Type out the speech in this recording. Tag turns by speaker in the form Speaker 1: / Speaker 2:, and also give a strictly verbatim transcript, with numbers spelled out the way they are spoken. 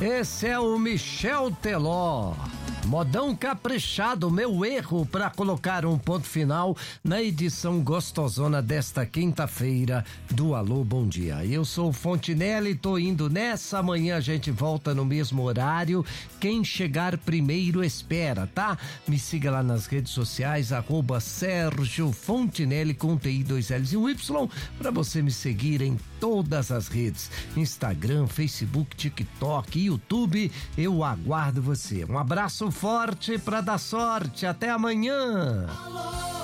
Speaker 1: Esse é o Michel Teló. Modão caprichado, meu erro para colocar um ponto final na edição gostosona desta quinta-feira do Alô Bom Dia. Eu sou o Fontinelli, tô indo nessa manhã, a gente volta no mesmo horário. Quem chegar primeiro espera, tá? Me siga lá nas redes sociais, arroba Sérgio Fontinelli com T I dois L's e um Y, para você me seguir em todas as redes, Instagram, Facebook, TikTok, YouTube. Eu aguardo você. Um abraço forte para dar sorte. Até amanhã.
Speaker 2: Alô.